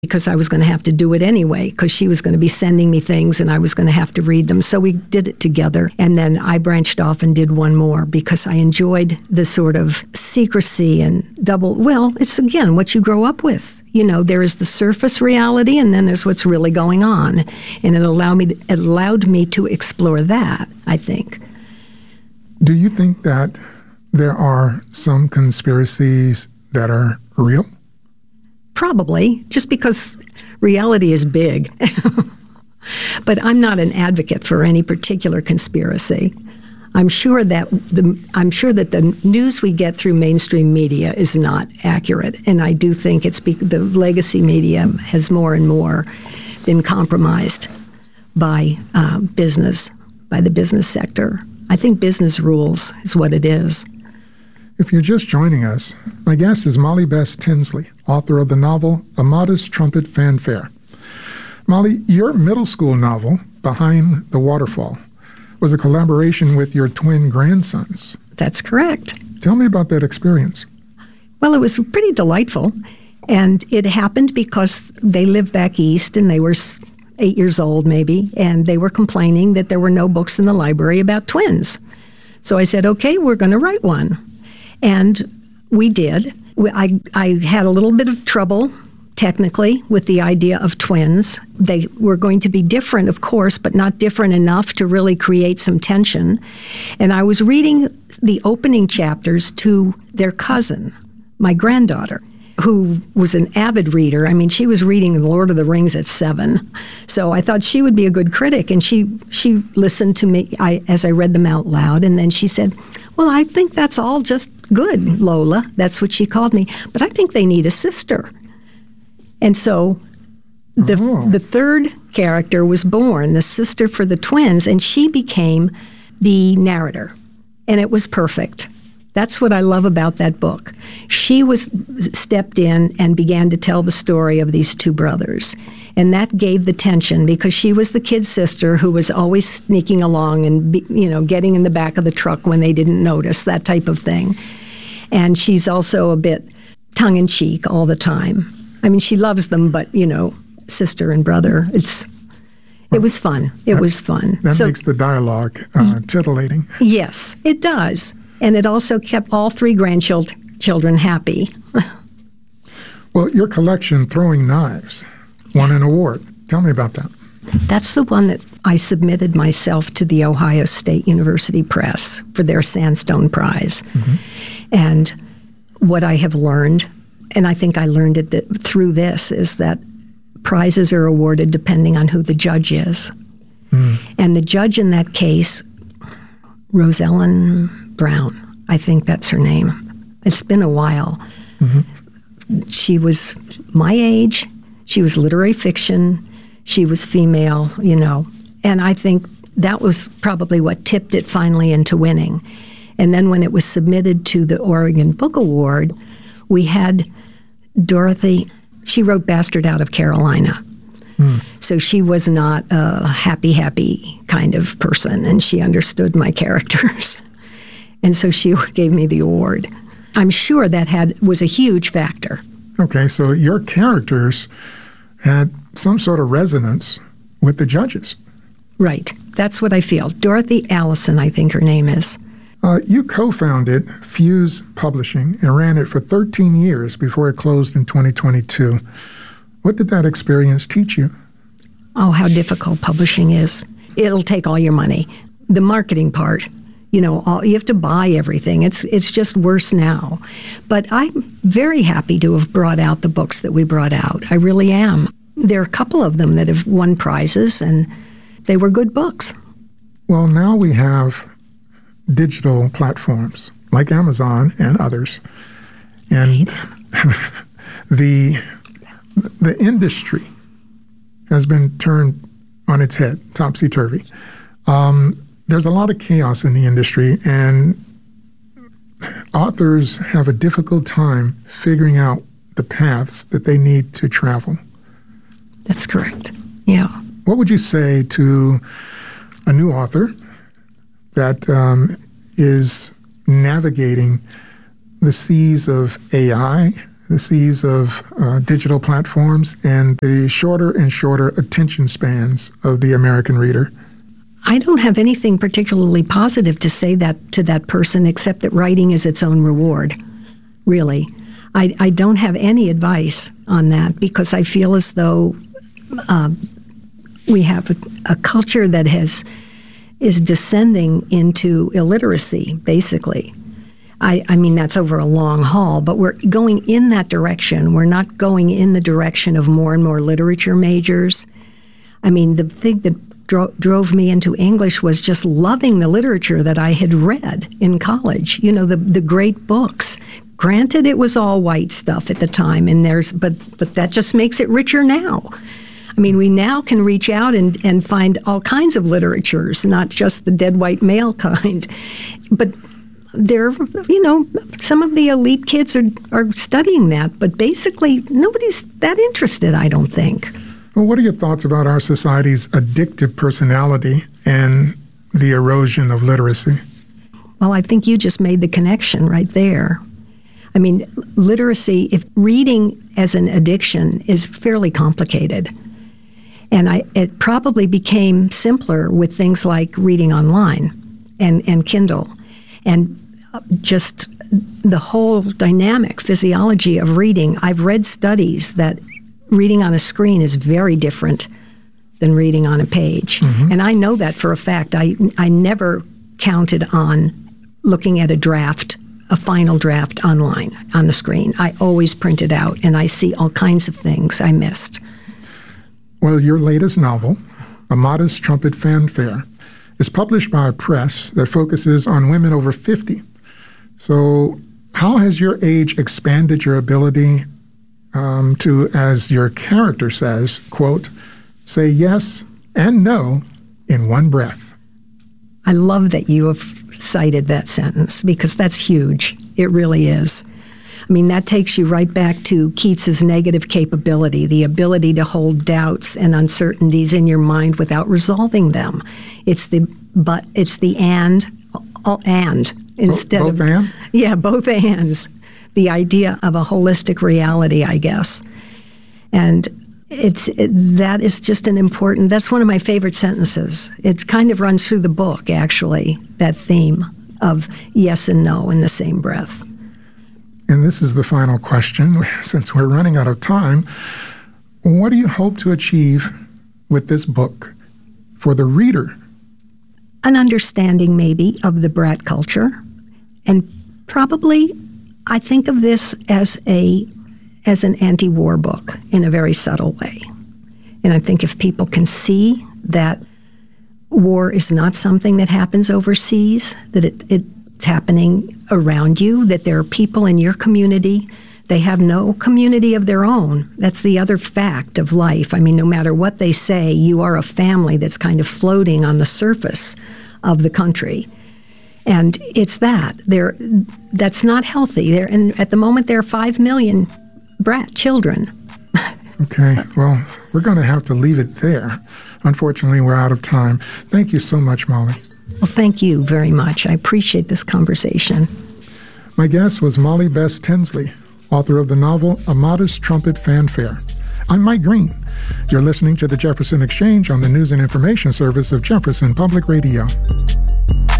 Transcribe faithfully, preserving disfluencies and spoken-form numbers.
because I was going to have to do it anyway, because she was going to be sending me things and I was going to have to read them. So we did it together. And then I branched off and did one more because I enjoyed the sort of secrecy and double, well, it's again what you grow up with. You know, there is the surface reality and then there's what's really going on. And it allowed me, it allowed me to explore that, I think. Do you think that there are some conspiracies that are real? Probably, just because reality is big. But I'm not an advocate for any particular conspiracy. I'm sure that the I'm sure that the news we get through mainstream media is not accurate, and I do think it's be, the legacy media has more and more been compromised by uh, business, by the business sector. I think business rules is what it is. If you're just joining us, my guest is Molly Bess Tinsley, author of the novel A Modest Trumpet Fanfare. Molly, your middle school novel, Behind the Waterfall, was a collaboration with your twin grandsons. That's correct. Tell me about that experience. Well, it was pretty delightful, and it happened because they lived back east and they were eight years old maybe, and they were complaining that there were no books in the library about twins. So I said, okay, we're going to write one. And we did. I, I had a little bit of trouble, technically, with the idea of twins. They were going to be different, of course, but not different enough to really create some tension. And I was reading the opening chapters to their cousin, my granddaughter, who was an avid reader. I mean, she was reading The Lord of the Rings at seven. So I thought she would be a good critic. And she she listened to me I, as I read them out loud. And then she said, well, I think that's all just good, Lola. That's what she called me. But I think they need a sister. And so the oh. the third character was born, the sister for the twins, and she became the narrator. And it was perfect. That's what I love about that book. She was stepped in and began to tell the story of these two brothers. And that gave the tension because she was the kid sister who was always sneaking along and, you know, getting in the back of the truck when they didn't notice, that type of thing. And she's also a bit tongue-in-cheek all the time. I mean, she loves them, but, you know, sister and brother, it's it was fun. It that, was fun. That so, makes the dialogue uh, titillating. Yes, it does. And it also kept all three grandchildren happy. Well, your collection, Throwing Knives, won an award. Tell me about that. That's the one that I submitted myself to the Ohio State University Press for their Sandstone Prize. Mm-hmm. And what I have learned, and I think I learned it that through this, is that prizes are awarded depending on who the judge is. Mm. And the judge in that case, Rosellen Brown, I think that's her name. It's been a while. Mm-hmm. She was my age. She was literary fiction. She was female, you know. And I think that was probably what tipped it finally into winning. And then when it was submitted to the Oregon Book Award, we had Dorothy. She wrote Bastard Out of Carolina. Mm. So she was not a happy, happy kind of person, and she understood my characters. And so she gave me the award. I'm sure that had was a huge factor. Okay, so your characters had some sort of resonance with the judges. Right. That's what I feel. Dorothy Allison, I think her name is. Uh, you co-founded Fuse Publishing and ran it for thirteen years before it closed in twenty twenty-two. What did that experience teach you? Oh, how difficult publishing is. It'll take all your money. The marketing part, you know, all, you have to buy everything. It's it's just worse now. But I'm very happy to have brought out the books that we brought out. I really am. There are a couple of them that have won prizes, and they were good books. Well, now we have digital platforms like Amazon and others. And the the industry has been turned on its head, topsy-turvy. Um, there's a lot of chaos in the industry, and authors have a difficult time figuring out the paths that they need to travel. That's correct. Yeah. What would you say to a new author that um, is navigating the seas of A I, the seas of uh, digital platforms and the shorter and shorter attention spans of the American reader? I don't have anything particularly positive to say that to that person, except that writing is its own reward, really. I, I don't have any advice on that, because I feel as though uh, we have a, a culture that has is descending into illiteracy, basically. I, I mean, that's over a long haul, but we're going in that direction. We're not going in the direction of more and more literature majors. I mean, the thing that dro- drove me into English was just loving the literature that I had read in college. You know, the the great books. Granted, it was all white stuff at the time, and there's but but that just makes it richer now. I mean, we now can reach out and, and find all kinds of literatures, not just the dead white male kind. But there, you know, some of the elite kids are, are studying that, but basically nobody's that interested, I don't think. Well, what are your thoughts about our society's addictive personality and the erosion of literacy? Well, I think you just made the connection right there. I mean, literacy, if reading as an addiction is fairly complicated. And I, it probably became simpler with things like reading online and, and Kindle. And just the whole dynamic physiology of reading. I've read studies that reading on a screen is very different than reading on a page. Mm-hmm. And I know that for a fact. I, I never counted on looking at a draft, a final draft online on the screen. I always print it out, and I see all kinds of things I missed. Well, your latest novel, A Modest Trumpet Fanfare, is published by a press that focuses on women over fifty. So how has your age expanded your ability um, to, as your character says, quote, say yes and no in one breath? I love that you have cited that sentence, because that's huge. It really is. I mean, that takes you right back to Keats's negative capability, the ability to hold doubts and uncertainties in your mind without resolving them. It's the but it's the and and instead both, both of and? Yeah, both ands. The idea of a holistic reality, I guess. And it's it, that is just an important, that's one of my favorite sentences. It kind of runs through the book, actually, that theme of yes and no in the same breath. And this is the final question, since we're running out of time. What do you hope to achieve with this book for the reader? An understanding, maybe, of the brat culture. And probably, I think of this as a as an anti-war book in a very subtle way. And I think if people can see that war is not something that happens overseas, that it, it's happening around you, that there are people in your community, they have no community of their own. That's the other fact of life. I mean, no matter what they say, you are a family that's kind of floating on the surface of the country. And it's that. They're, that's not healthy. They're, and at the moment, there are five million brat children. Okay, well, we're going to have to leave it there. Unfortunately, we're out of time. Thank you so much, Molly. Well, thank you very much. I appreciate this conversation. My guest was Molly Bess Tinsley, author of the novel A Modest Trumpet Fanfare. I'm Mike Green. You're listening to the Jefferson Exchange on the News and Information Service of Jefferson Public Radio.